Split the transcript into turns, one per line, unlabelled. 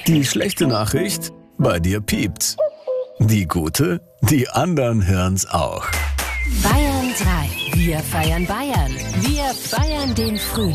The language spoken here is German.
Die schlechte Nachricht? Bei dir piept's. Die gute? Die anderen hören's auch.
Bayern 3. Wir feiern Bayern. Wir feiern den Frühling.